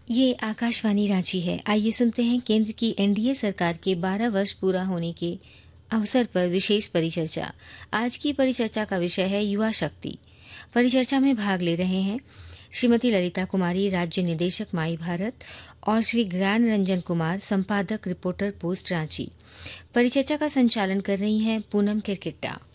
ये आकाशवाणी रांची है। आइए सुनते हैं केंद्र की एनडीए सरकार के 12 वर्ष पूरा होने के अवसर पर विशेष परिचर्चा। आज की परिचर्चा का विषय है युवा शक्ति। परिचर्चा में भाग ले रहे हैं श्रीमती ललिता कुमारी, राज्य निदेशक माई भारत, और श्री ज्ञान रंजन कुमार, संपादक रिपोर्टर पोस्ट रांची। परिचर्चा का संचालन कर रही हैं पूनम किरकिट्टा।